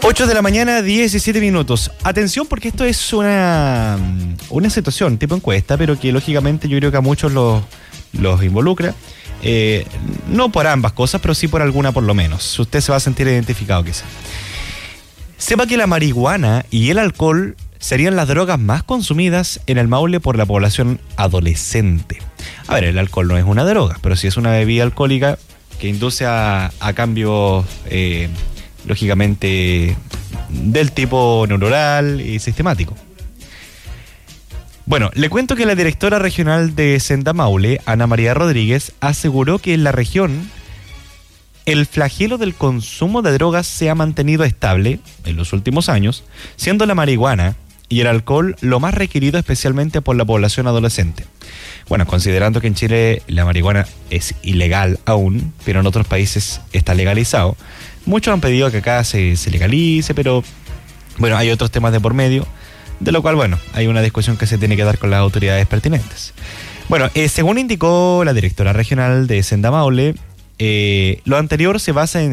8 de la mañana, 17 minutos. Atención, porque esto es una situación tipo encuesta, pero que lógicamente yo creo que a muchos los involucra. No por ambas cosas, pero sí por alguna por lo menos. Usted se va a sentir identificado quizá. Sepa que la marihuana y el alcohol serían las drogas más consumidas en el Maule por la población adolescente. A ver, el alcohol no es una droga, pero sí es una bebida alcohólica que induce a cambios, lógicamente, del tipo neuronal y sistemático. Bueno, le cuento que la directora regional de Senda Maule, Ana María Rodríguez, aseguró que en la región el flagelo del consumo de drogas se ha mantenido estable en los últimos años, siendo la marihuana y el alcohol lo más requerido especialmente por la población adolescente. Bueno, considerando que en Chile la marihuana es ilegal aún, pero en otros países está legalizado, muchos han pedido que acá se legalice, pero bueno, hay otros temas de por medio, de lo cual, bueno, hay una discusión que se tiene que dar con las autoridades pertinentes. Bueno, según indicó la directora regional de Senda Maule, lo anterior se basa en